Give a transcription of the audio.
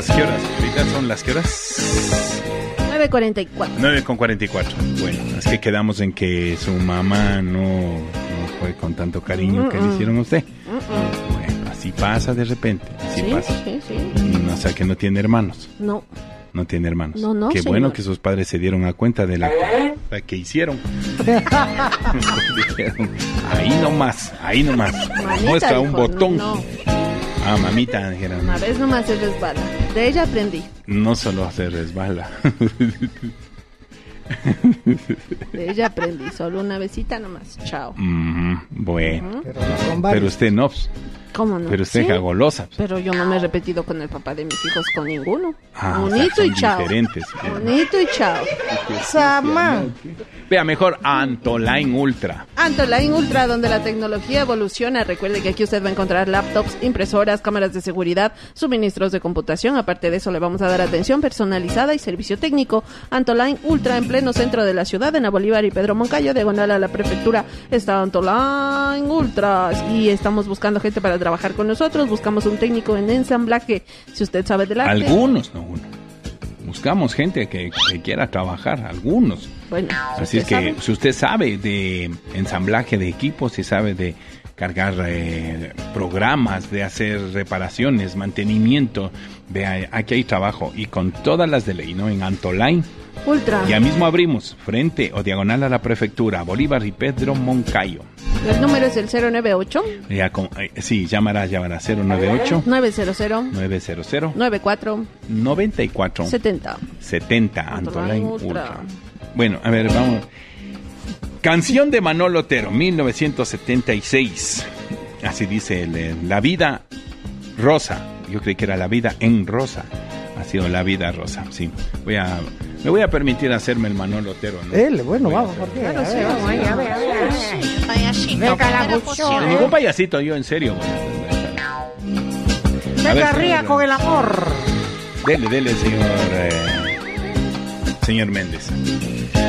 las ¿qué horas? Ahorita son las ¿qué horas? 9:44. 9:44. Bueno, es que quedamos en que su mamá no fue con tanto cariño que le hicieron a usted. Bueno, así pasa de repente. Así pasa. Sí. O sea, que no tiene hermanos. No. No tiene hermanos. No, Qué señor. bueno que sus padres se dieron a cuenta de la que hicieron. Dijeron, ahí nomás. Mamita, Muestra un dijo, botón. No. Ah, mamita, dijeron. Una vez nomás se resbala. De ella aprendí. No solo se resbala. De ella aprendí. Solo una besita nomás. Chao. Bueno. Pero no con Pero varios. usted no. ¿Cómo no? Pero usted Sí, es golosa. pero yo no me he repetido con el papá de mis hijos, con ninguno. Ah, Bonito o sea, y son chao. diferentes. Bonito y chao. Sama. Vea, mejor Antoline Ultra. Antoline Ultra, donde la tecnología evoluciona. Recuerde que aquí usted va a encontrar laptops, impresoras, cámaras de seguridad, suministros de computación. Aparte de eso, le vamos a dar atención personalizada y servicio técnico. Antoline Ultra, en pleno centro de la ciudad, en la Bolívar y Pedro Moncayo, diagonal a la prefectura, está Antoline Ultra. Y estamos buscando gente para trabajar con nosotros. Buscamos un técnico en ensamblaje. Si usted sabe del arte. Algunos, no uno. Buscamos gente que quiera trabajar, algunos. Bueno, si Así es usted que sabe. si usted sabe de ensamblaje de equipos, si sabe de cargar programas, de hacer reparaciones, mantenimiento, vea, aquí hay trabajo y con todas las de ley, ¿no? En Antoline. Ultra. Ya mismo abrimos frente o diagonal a la prefectura, Bolívar y Pedro Moncayo. El número es el 098 Sí, llamará 098 900 900 94 94 70. 70 Antoline Antoline Ultra. Ultra. Bueno, a ver, vamos. Canción de Manolo Otero, 1976. Así dice, La vida rosa. Yo creí que era La vida en rosa. Ha sido La vida rosa, sí. Me voy a permitir hacerme el Manolo Otero, ¿no? Él, bueno, Voy a vamos, hacer. ¿por qué? Claro, A sí, ver, vamos ahí, a ver. Payasito, Venga, la primera buchona. poción. Ningún payasito, yo en serio. A ver, Venga, ría señor, con el amor. Dele, señor Méndez.